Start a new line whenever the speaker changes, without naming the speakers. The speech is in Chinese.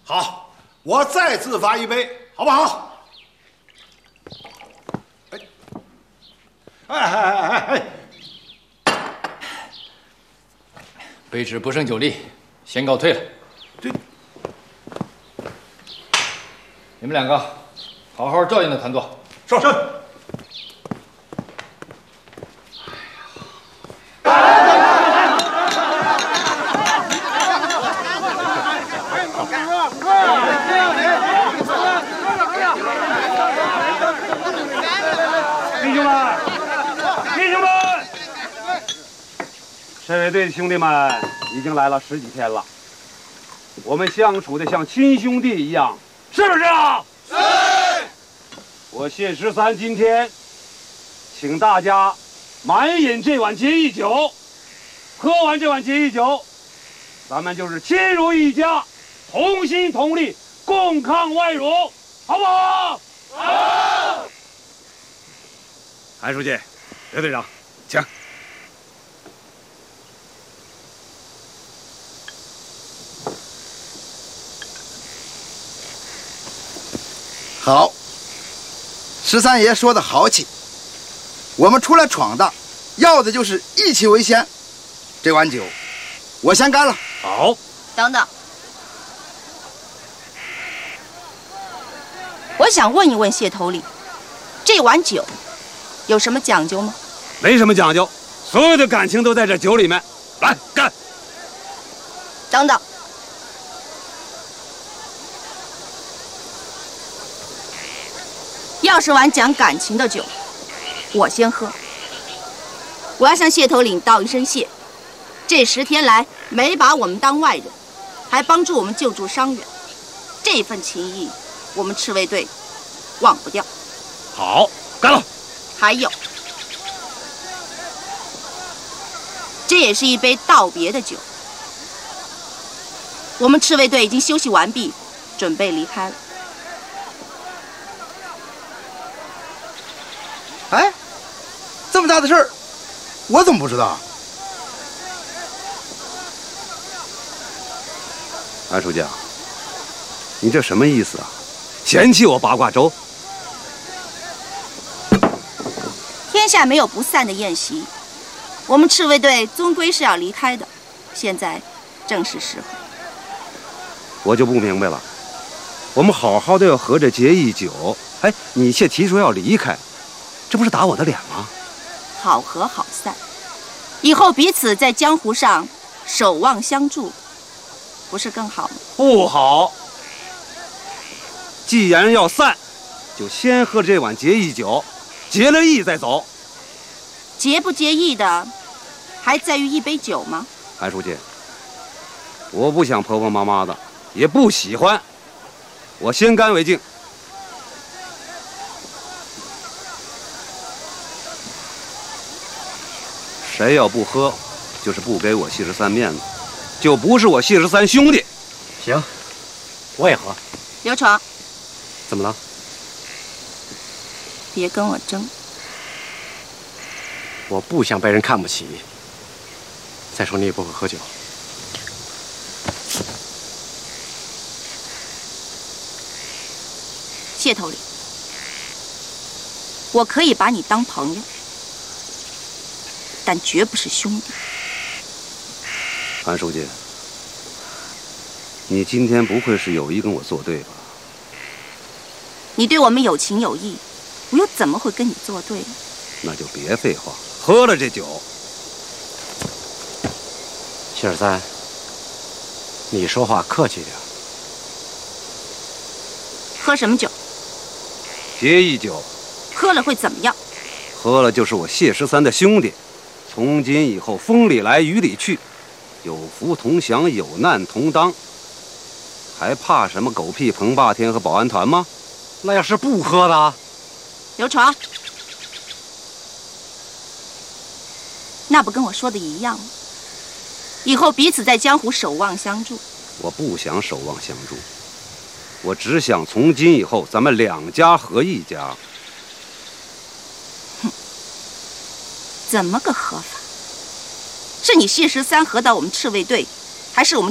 好，我再自罚一杯，好不好？哎！
卑职不胜酒力，先告退了。
这，
你们两个好好教训他团座。
是。
弟兄们，赤卫队的兄弟们已经来了10几天了，我们相处的像亲兄弟一样，是不是啊？是。我谢13今天请大家满饮这碗结义酒，喝完这碗结义酒，咱们就是亲如一家，同心同力，共抗外辱，好不好？好。韩书记，刘队长，请。
好，13爷说的豪气。我们出来闯荡，要的就是义气为先。这碗酒，我先干了。
好。
等等，我想问一问谢头领，这碗酒有什么讲究吗？
没什么讲究，所有的感情都在这酒里面。来，干！
等等，要是碗讲感情的酒，我先喝。我要向谢头领道一声谢，这10天来没把我们当外人，还帮助我们救助伤员，这份情谊我们赤卫队忘不掉。
好，干了！
还有，这也是一杯道别的酒。我们赤卫队已经休息完毕，准备离开了。
哎，这么大的事儿，我怎么不知道？
韩书记啊，你这什么意思啊？嫌弃我八卦粥？
天下没有不散的宴席，我们赤卫队终归是要离开的，现在正是时候。
我就不明白了，我们好好的要喝着结义酒，哎，你却提出要离开，这不是打我的脸吗？
好合好散，以后彼此在江湖上守望相助，不是更好吗？
不好。既然要散，就先喝这碗结义酒，结了义再走。
结不结义的，还在于一杯酒吗？
韩书记，我不想婆婆妈妈的，也不喜欢，我先干为敬。谁要不喝，就是不给我谢13面子，就不是我谢13兄弟。
行，我也喝。
刘闯，
怎么了？
别跟我争。
我不想被人看不起。再说你也不会喝酒。
谢头领，我可以把你当朋友，但绝不是兄弟。
韩书记，你今天不会是有意跟我作对吧？
你对我们有情有义，我又怎么会跟你作对呢？
那就别废话，喝了这酒。
谢13，你说话客气点。
喝什么酒？
结义酒。
喝了会怎么样？
喝了就是我谢13的兄弟，从今以后风里来雨里去，有福同享，有难同当，还怕什么狗屁彭霸天和保安团吗？
那要是不喝的，
刘闯，那不跟我说的一样吗？以后彼此在江湖守望相助。
我不想守望相助，我只想从今以后咱们2家合1家。
哼，怎么个合法？是你谢13合到我们赤卫队，还是我们